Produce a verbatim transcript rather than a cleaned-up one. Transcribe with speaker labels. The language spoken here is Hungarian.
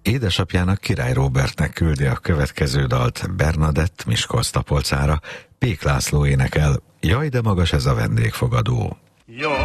Speaker 1: Édesapjának, Király Róbertnek küldi a következő dalt Bernadett Miskolc-Tapolcára. Pék László énekel: Jaj, de magas ez a vendégfogadó.
Speaker 2: Jaj,